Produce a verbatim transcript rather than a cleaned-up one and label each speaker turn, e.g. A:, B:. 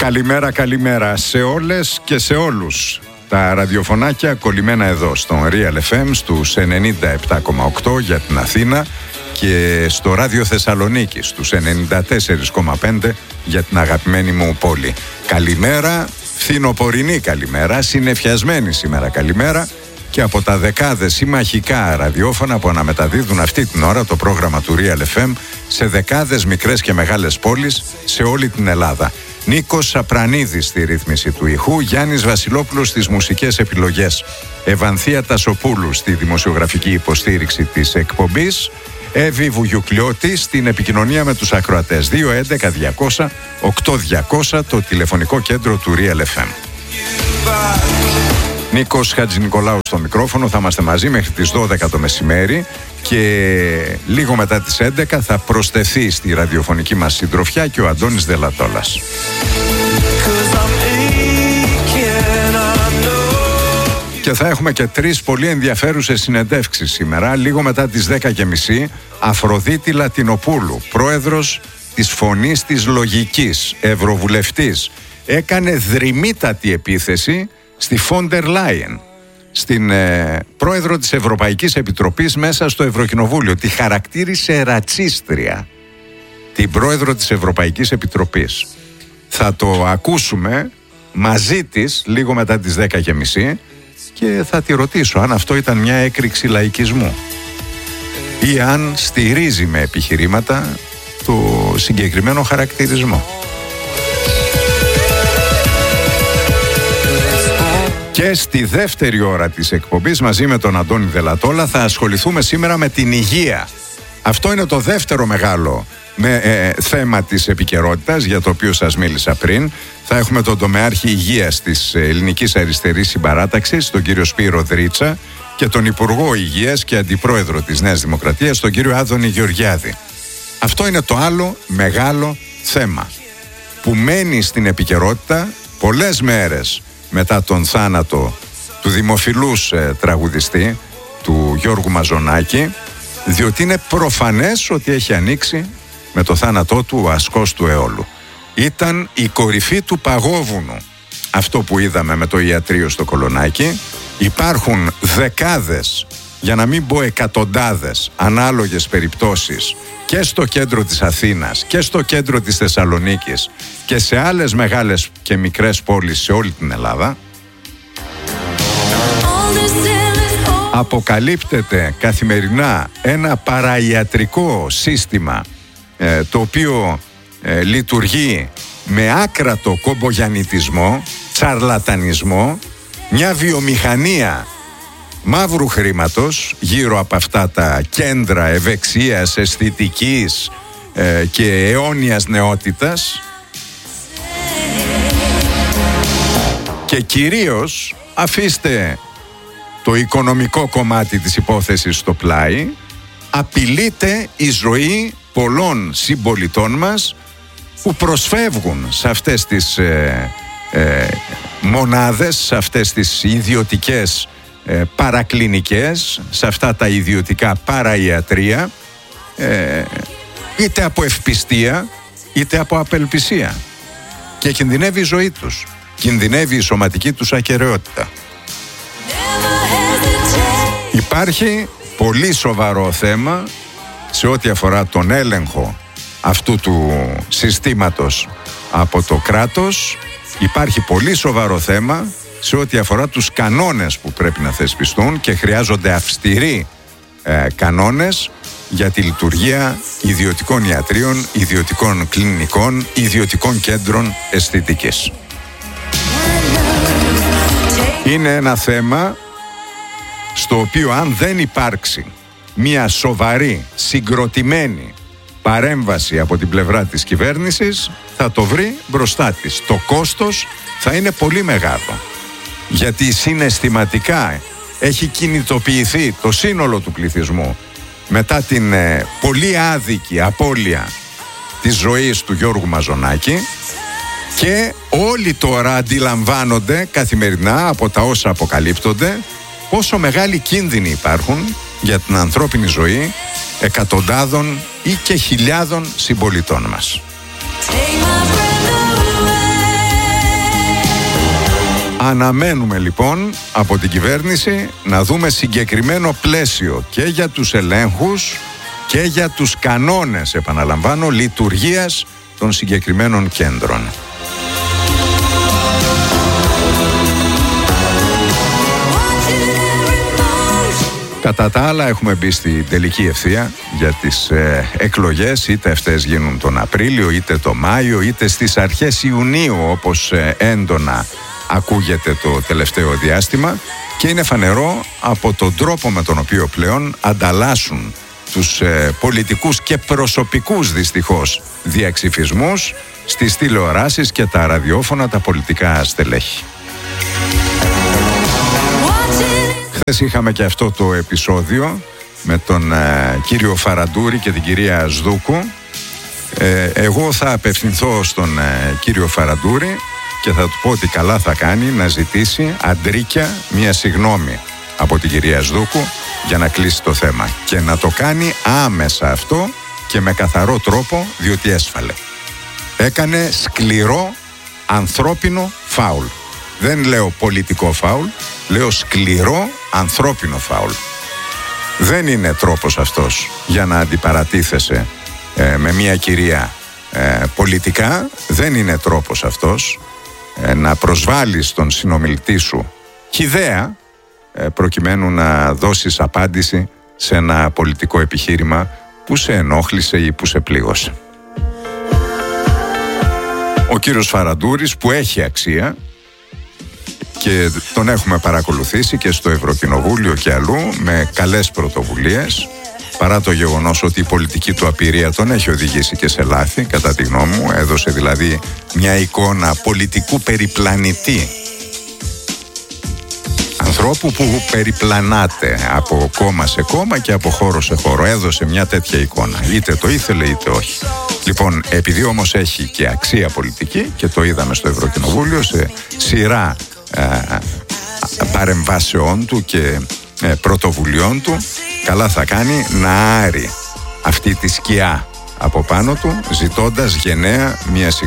A: Καλημέρα, καλημέρα σε όλες και σε όλους. Τα ραδιοφωνάκια κολλημένα εδώ στον Real εφ εμ στους ενενήντα επτά κόμμα οκτώ για την Αθήνα και στο Ράδιο Θεσσαλονίκη στους ενενήντα τέσσερα κόμμα πέντε για την αγαπημένη μου πόλη. Καλημέρα, φθινοπορεινή καλημέρα, συννεφιασμένη σήμερα καλημέρα και από τα δεκάδες συμμαχικά ραδιόφωνα που αναμεταδίδουν αυτή την ώρα το πρόγραμμα του Real εφ εμ σε δεκάδες μικρές και μεγάλες πόλεις σε όλη την Ελλάδα. Νίκος Σαπρανίδης στη ρύθμιση του ηχού, Γιάννης Βασιλόπουλος στις μουσικές επιλογές, Ευανθία Τασοπούλου στη δημοσιογραφική υποστήριξη της εκπομπής, Εύη Βουγιουκλιώτη στην επικοινωνία με τους ακροατές. Δύο έντεκα διακόσια οκτώ διακόσια το τηλεφωνικό κέντρο του Real εφ εμ. Νίκος Χατζηνικολάου στο μικρόφωνο, θα είμαστε μαζί μέχρι τις δώδεκα το μεσημέρι και λίγο μετά τις έντεκα θα προσθεθεί στη ραδιοφωνική μας συντροφιά και ο Αντώνης Δελατόλας. Και θα έχουμε και τρεις πολύ ενδιαφέρουσες συνεντεύξεις σήμερα. Λίγο μετά τις δέκα και μισή, Αφροδίτη Λατινοπούλου, πρόεδρος της Φωνής της Λογικής, ευρωβουλευτής, έκανε δρυμύτατη επίθεση στη Φόντερ Λάιεν, στην ε, πρόεδρο της Ευρωπαϊκής Επιτροπής μέσα στο Ευρωκοινοβούλιο. Τη χαρακτήρισε ρατσίστρια, την πρόεδρο της Ευρωπαϊκής Επιτροπής. Θα το ακούσουμε μαζί της λίγο μετά τις δέκα και μισή και θα τη ρωτήσω αν αυτό ήταν μια έκρηξη λαϊκισμού ή αν στηρίζει με επιχειρήματα το συγκεκριμένο χαρακτηρισμό. Και στη δεύτερη ώρα της εκπομπής μαζί με τον Αντώνη Δελατόλα θα ασχοληθούμε σήμερα με την υγεία. Αυτό είναι το δεύτερο μεγάλο με, ε, θέμα της επικαιρότητας για το οποίο σας μίλησα πριν. Θα έχουμε τον τομεάρχη υγείας της Ελληνικής Αριστερής Συμπαράταξης, τον κύριο Σπύρο Δρίτσα, και τον Υπουργό Υγείας και Αντιπρόεδρο της Νέας Δημοκρατίας, τον κύριο Άδωνη Γεωργιάδη. Αυτό είναι το άλλο μεγάλο θέμα που μένει στην επικαιρότητα πολλές μέρες μετά τον θάνατο του δημοφιλούς ε, τραγουδιστή, του Γιώργου Μαζονάκη, διότι είναι προφανές ότι έχει ανοίξει με το θάνατό του ο ασκός του αιώλου. Ήταν η κορυφή του παγόβουνου αυτό που είδαμε με το ιατρείο στο Κολονάκι. Υπάρχουν δεκάδες, για να μην πω εκατοντάδες, ανάλογες περιπτώσεις και στο κέντρο της Αθήνας και στο κέντρο της Θεσσαλονίκης και σε άλλες μεγάλες και μικρές πόλεις σε όλη την Ελλάδα. Αποκαλύπτεται καθημερινά ένα παραϊατρικό σύστημα ε, το οποίο ε, λειτουργεί με άκρατο κομπογιανιτισμό, τσαρλατανισμό, μια βιομηχανία μαύρου χρήματος γύρω από αυτά τα κέντρα ευεξίας, αισθητικής ε, και αιώνιας νεότητας, και κυρίως αφήστε το οικονομικό κομμάτι της υπόθεσης στο πλάι, απειλείται η ζωή πολλών συμπολιτών μας που προσφεύγουν σε αυτές τις ε, ε, μονάδες, σε αυτές τις ιδιωτικές ε, παρακλινικές, σε αυτά τα ιδιωτικά παραϊατρία, ε, είτε από ευπιστία είτε από απελπισία, και κινδυνεύει η ζωή τους, κινδυνεύει η σωματική τους ακεραιότητα. Υπάρχει πολύ σοβαρό θέμα σε ό,τι αφορά τον έλεγχο αυτού του συστήματος από το κράτος. Υπάρχει πολύ σοβαρό θέμα σε ό,τι αφορά τους κανόνες που πρέπει να θεσπιστούν και χρειάζονται αυστηροί ε, κανόνες για τη λειτουργία ιδιωτικών ιατρίων, ιδιωτικών κλινικών, ιδιωτικών κέντρων αισθητικής. Είναι ένα θέμα στο οποίο αν δεν υπάρξει μια σοβαρή, συγκροτημένη παρέμβαση από την πλευρά της κυβέρνησης, θα το βρει μπροστά της. Το κόστος θα είναι πολύ μεγάλο, γιατί συναισθηματικά έχει κινητοποιηθεί το σύνολο του πληθυσμού μετά την ε, πολύ άδικη απώλεια της ζωής του Γιώργου Μαζονάκη, και όλοι τώρα αντιλαμβάνονται καθημερινά από τα όσα αποκαλύπτονται πόσο μεγάλοι κίνδυνοι υπάρχουν για την ανθρώπινη ζωή εκατοντάδων ή και χιλιάδων συμπολιτών μας. Αναμένουμε λοιπόν από την κυβέρνηση να δούμε συγκεκριμένο πλαίσιο και για τους ελέγχους και για τους κανόνες, επαναλαμβάνω, λειτουργίας των συγκεκριμένων κέντρων. Κατά τα άλλα, έχουμε μπει στην τελική ευθεία για τις ε, εκλογές, είτε αυτές γίνουν τον Απρίλιο, είτε το Μάιο, είτε στις αρχές Ιουνίου, όπως ε, έντονα ακούγεται το τελευταίο διάστημα, και είναι φανερό από τον τρόπο με τον οποίο πλέον ανταλλάσσουν τους ε, πολιτικούς και προσωπικούς δυστυχώς διαξυφισμούς στις τηλεοράσεις και τα ραδιόφωνα τα πολιτικά στελέχη. Χθες είχαμε και αυτό το επεισόδιο με τον ε, κύριο Φαραντούρη και την κυρία Σδούκου. Ε, εγώ θα απευθυνθώ στον ε, κύριο Φαραντούρη και θα του πω ότι καλά θα κάνει να ζητήσει αντρίκια μια συγγνώμη από την κυρία Σδούκου για να κλείσει το θέμα, και να το κάνει άμεσα αυτό και με καθαρό τρόπο, διότι έσφαλε. Έκανε σκληρό ανθρώπινο φάουλ. Δεν λέω πολιτικό φάουλ, λέω σκληρό ανθρώπινο φάουλ. Δεν είναι τρόπος αυτός για να αντιπαρατίθεσαι ε, με μια κυρία ε, πολιτικά. Δεν είναι τρόπος αυτός ε, να προσβάλλεις τον συνομιλητή σου χυδαία ε, προκειμένου να δώσεις απάντηση σε ένα πολιτικό επιχείρημα που σε ενόχλησε ή που σε πλήγωσε. Ο κύριος Φαραντούρης, που έχει αξία και τον έχουμε παρακολουθήσει και στο Ευρωκοινοβούλιο και αλλού με καλές πρωτοβουλίες, παρά το γεγονός ότι η πολιτική του απειρία τον έχει οδηγήσει και σε λάθη, κατά τη γνώμη μου. Έδωσε δηλαδή μια εικόνα πολιτικού περιπλανητή, ανθρώπου που περιπλανάται από κόμμα σε κόμμα και από χώρο σε χώρο. Έδωσε μια τέτοια εικόνα, είτε το ήθελε είτε όχι. Λοιπόν, επειδή όμως έχει και αξία πολιτική, και το είδαμε στο Ευρωκοινοβούλιο σε σειρά ε, παρεμβάσεών του και ε, πρωτοβουλειών του, καλά θα κάνει να άρει αυτή τη σκιά από πάνω του, ζητώντας γενναία μια